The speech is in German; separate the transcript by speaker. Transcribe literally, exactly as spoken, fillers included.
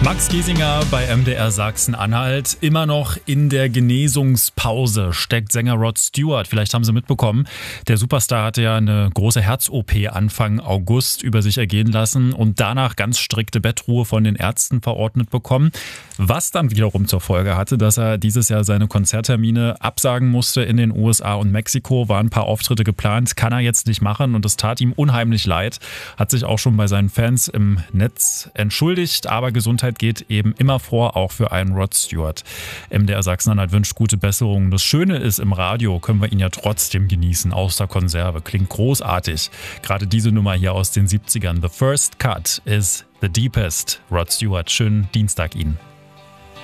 Speaker 1: Max Giesinger bei M D R Sachsen-Anhalt. Immer noch in der Genesungspause steckt Sänger Rod Stewart. Vielleicht haben Sie mitbekommen, der Superstar hatte ja eine große Herz-O P Anfang August über sich ergehen lassen und danach ganz strikte Bettruhe von den Ärzten verordnet bekommen. Was dann wiederum zur Folge hatte, dass er dieses Jahr seine Konzerttermine absagen musste in den U S A und Mexiko. Waren ein paar Auftritte geplant, kann er jetzt nicht machen und es tat ihm unheimlich leid. Hat sich auch schon bei seinen Fans im Netz entschuldigt, aber Gesundheit geht eben immer vor, auch für einen Rod Stewart. M D R Sachsen-Anhalt wünscht gute Besserung. Das Schöne ist, im Radio können wir ihn ja trotzdem genießen, aus der Konserve. Klingt großartig. Gerade diese Nummer hier aus den siebzigern. The First Cut is the Deepest. Rod Stewart, schönen Dienstag Ihnen.